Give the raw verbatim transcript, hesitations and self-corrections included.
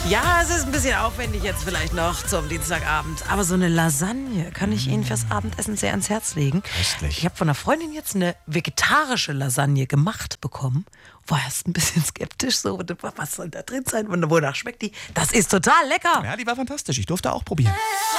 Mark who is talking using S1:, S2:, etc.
S1: Ja, es ist ein bisschen aufwendig jetzt vielleicht noch zum Dienstagabend. Aber so eine Lasagne kann ich Ihnen fürs Abendessen sehr ans Herz legen.
S2: Köstlich.
S1: Ich habe von einer Freundin jetzt eine vegetarische Lasagne gemacht bekommen. War erst ein bisschen skeptisch, so, was soll da drin sein? Wonach schmeckt die? Das ist total lecker.
S2: Ja, die war fantastisch. Ich durfte auch probieren.